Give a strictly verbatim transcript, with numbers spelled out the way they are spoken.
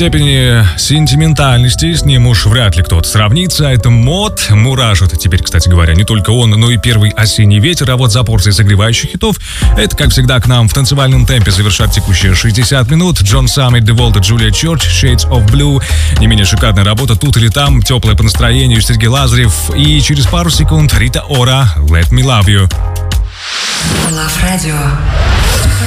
степени сентиментальности с ним уж вряд ли кто-то сравнится. Это мод муражит. Теперь, кстати говоря, не только он, но и первый осенний ветер. А вот за порцией согревающих хитов, это, как всегда, к нам в танцевальном темпе завершат текущие шестьдесят минут. Джон Саммит, Деволта, Джулия Чорч, Shades of Blue. Не менее шикарная работа тут или там. Теплое по настроению, Сергей Лазарев. И через пару секунд Рита Ора, Let Me Love You. Love Radio.